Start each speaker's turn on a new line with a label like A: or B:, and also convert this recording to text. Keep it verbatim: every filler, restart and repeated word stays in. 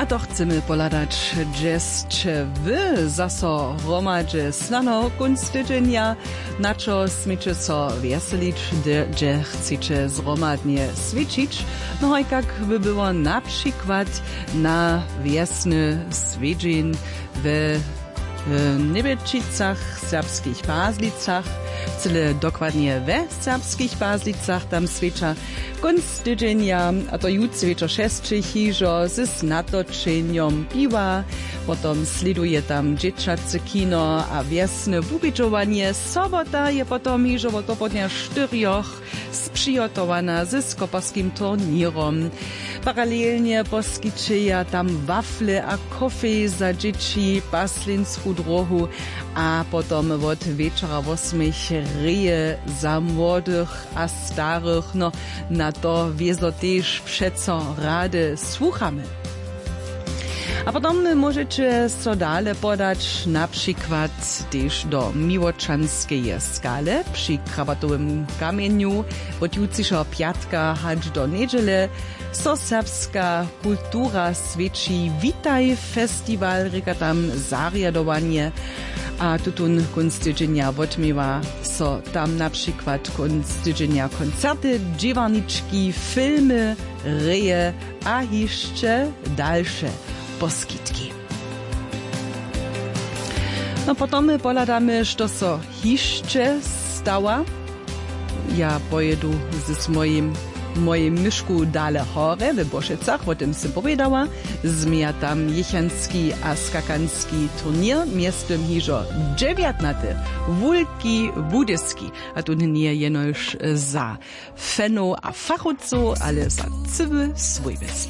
A: A to chcemy poladać, że wy zaso hromadźe snano kunst tydzienia, na co smiecie so weselić, że chcecie zromadnie swiecić, no i jak by było na przykład na wiesny swiedzin w w Niebeczicach, serbskich Baslicach, cyle dokładnie we serbskich Baslicach, tam swecza kunst tydzienia, a to jutro wieczor szesczy hiżo z natoczeniem piwa, potem sleduje tam dzieciace kino, a wiesne bubiczowanie. Sobota je potom hiżo to po dnia czterioch sprzygotowana z skoparskim turnierom. Paralelnie poskiczyja tam wafle a kofej za dzieci, paslinsku drohu, a potom od wieczora osmich reje za młodych a starych, no na to wiezo też przeco rady słuchamy. A potom możecie so dale podać na przykład też do miłoczanskiej skale przy krabatowym kamieniu od jutrzejszego piatka aż do niedziele. So serbska kultura swieci Witaj Festival, reka tam zariadowanie, a tutun kunst tydzienia odmiewa so tam na przykład kunst tydzienia koncerty, dziewarniczki, filmy, reje, a jeszcze dalsze poskitki. No potom my poladamy, što so hišće stała. Ja pojedu z moim moim myszku dale hore w Bošecach, o tym sam powiedziała. Zmija tam jechanski a skakanski turnier, miestem hižo dziewiętnaty, wulki budyski. A tu nie jenoż za feno a fachucu, ale za cywy swójbest.